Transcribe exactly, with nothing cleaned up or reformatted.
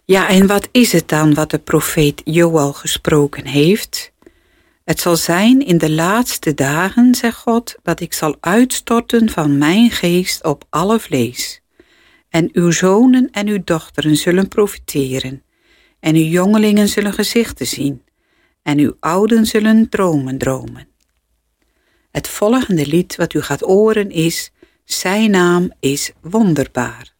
Ja, en wat is het dan wat de profeet Joël gesproken heeft? Het zal zijn in de laatste dagen, zegt God, dat ik zal uitstorten van mijn geest op alle vlees. En uw zonen en uw dochteren zullen profiteren, en uw jongelingen zullen gezichten zien, en uw ouden zullen dromen dromen. Het volgende lied wat u gaat horen is, zijn naam is wonderbaar.